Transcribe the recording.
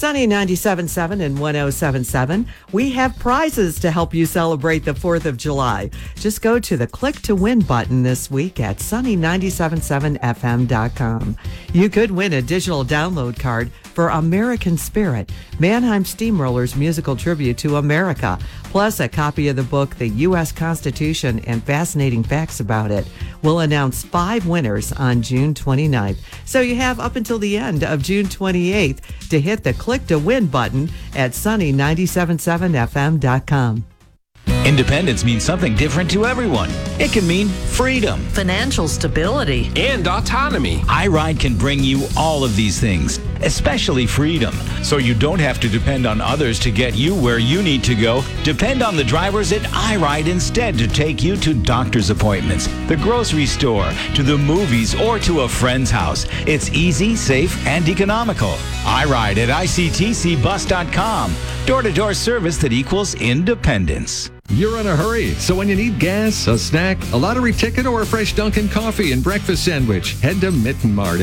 Sunny 97.7 and 107.7. We have prizes to help you celebrate the 4th of July. Just go to the Click to Win button this week at sunny977fm.com. You could win a digital download card for American Spirit, Mannheim Steamrollers musical tribute to America, plus a copy of the book, The U.S. Constitution and Fascinating Facts About It. We'll announce 5 winners on June 29th. So you have up until the end of June 28th to hit the Click to Win button at sunny977fm.com. Independence means something different to everyone. It can mean freedom, financial stability, and autonomy. iRide can bring you all of these things, especially freedom. So you don't have to depend on others to get you where you need to go. Depend on the drivers at iRide instead to take you to doctor's appointments, the grocery store, to the movies, or to a friend's house. It's easy, safe, and economical. iRide at ictcbus.com. Door-to-door service that equals independence. You're in a hurry, so when you need gas, a snack, a lottery ticket, or a fresh Dunkin' coffee and breakfast sandwich, head to Mitten Mart.